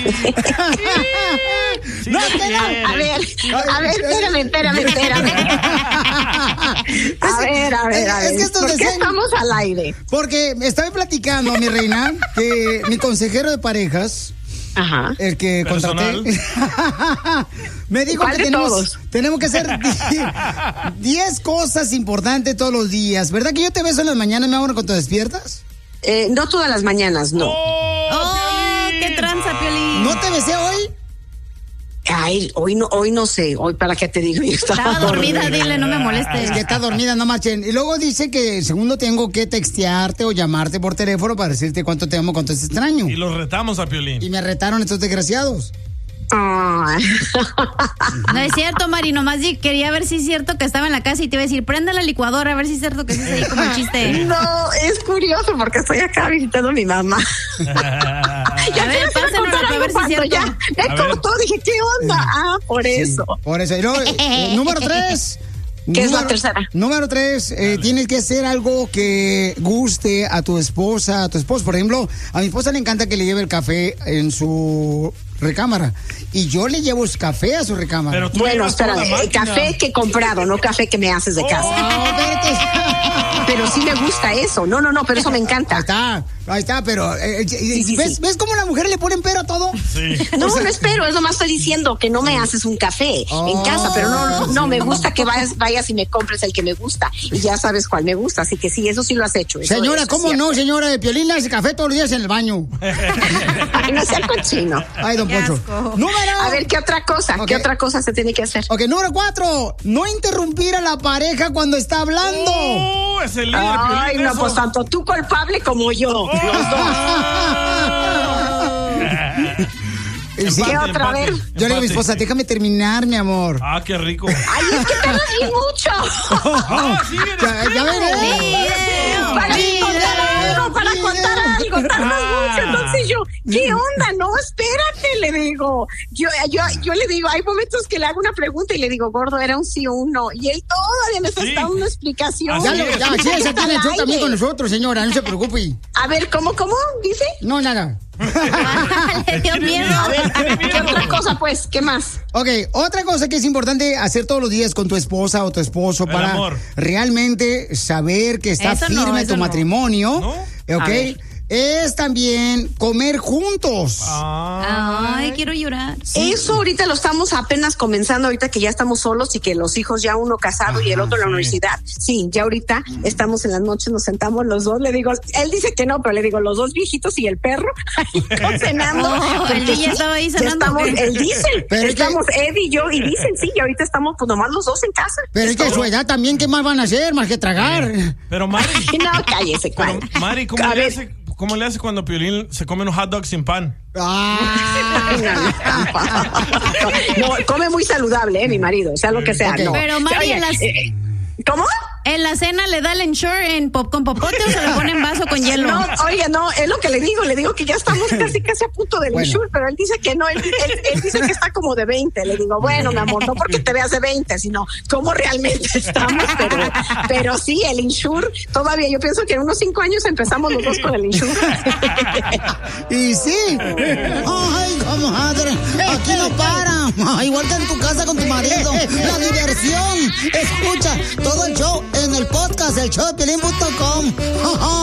Sí, no, a ver, espérame. A ver. Es que ¿Por qué estamos al aire? Porque me estaba platicando, mi reina, que mi consejero de parejas, ajá, el que contraté, me dijo que tenemos que hacer 10 cosas importantes todos los días. ¿Verdad que yo te beso en las mañanas, mi amor, cuando te despiertas? No todas las mañanas, no. ¡Qué tranza, Piolín! ¿No te besé hoy? Ay, hoy no sé. Hoy, ¿para qué te digo? Yo estaba dormida, dile, no me molestes. Es que está dormida, no marchen. Y luego dice que segundo tengo que textearte o llamarte por teléfono para decirte cuánto te amo, cuánto te extraño. Y los retamos a Piolín. Y me retaron estos desgraciados. No es cierto, Mari, nomás quería ver si es cierto que estaba en la casa y te iba a decir, prende la licuadora, a ver si es cierto que es ahí como el chiste. No, es curioso porque estoy acá visitando a mi mamá. Ya ver, pásenlo a ver si es cierto. Ya me cortó, dije, ¿qué onda? Por eso. Por eso. Y luego, número 3. ¿Qué es la tercera? Número 3, tienes que hacer algo que guste a tu esposa, a tu esposo. Por ejemplo, a mi esposa le encanta que le lleve el café en su recámara. Y yo le llevo el café a su recámara. Pero bueno, espérame, café que he comprado, no café que me haces de casa. Pero sí me gusta eso. No, pero eso me encanta. Ahí está, pero ¿ves cómo las mujeres le ponen pero a todo? Sí. No espero, es nomás estoy diciendo que no me haces un café en casa, pero no, me gusta que vayas y me compres el que me gusta. Y ya sabes cuál me gusta, así que sí, eso sí lo has hecho. Señora, ¿cómo no, señora? De Piolín le hace café todos los días en el baño. Ay, no sea cochino. Ay, don Poncho. A ver, ¿qué otra cosa? Okay. ¿Qué otra cosa se tiene que hacer? Ok, número 4, no interrumpir a la pareja cuando está hablando. Es el líder, ay, Piolín, no, eso. pues tanto tú culpable como yo. Los dos. ¿Qué otra vez? Yo le digo a mi esposa, déjame terminar, mi amor. Ah, qué rico. Ay, es que tardas bien mucho. Ya veré. Para contar algo, tardas mucho. Entonces yo, ¿qué onda? No, espérate, le digo. Yo le digo, hay momentos que le hago una pregunta y le digo, gordo, ¿era un sí o un no? Y él todavía me está dando una explicación. Sí, esa tiene el show también con nosotros, señora, no se preocupe. A ver, ¿cómo dice? No, nada. Le dio miedo. A ver, ¿qué otra cosa, pues? ¿Qué más? Ok, otra cosa que es importante hacer todos los días con tu esposa o tu esposo para realmente saber que está firme tu matrimonio, ¿ok? Es también comer juntos. Ay, quiero llorar. Sí. Eso ahorita lo estamos apenas comenzando, ahorita que ya estamos solos y que los hijos ya uno casado y el otro en la universidad. Sí, ya ahorita estamos en las noches, nos sentamos los dos, le digo, él dice que no, pero le digo, los dos viejitos y el perro ahí cenando. El día ya estaba ahí cenando. Él dice, estamos Ed y yo, y dicen, sí, y ahorita estamos pues nomás los dos en casa. Pero es que a su edad también, ¿qué más van a hacer? Más que tragar. Pero Mari. No, cállese, ¿cuál? Mari, ¿cómo le hace cuando Piolín se come unos hot dogs sin pan? No, come muy saludable, mi marido, sea lo que sea. Okay. No. Pero Mari, ¿cómo? ¿En la cena le da el ensure con popote o se le pone en vaso con hielo? No, es lo que le digo que ya estamos casi a punto del ensure, pero él dice que no, él dice que está como de 20. Le digo, bueno, mi amor, no porque te veas de 20, sino cómo realmente estamos, pero sí, el ensure, todavía yo pienso que en unos 5 años empezamos los dos con el ensure. Y sí. Ay, comadre, aquí no para. Igual que en tu casa con tu marido. La diversión. Escucha todo el show en el podcast, el showdepiolín.com.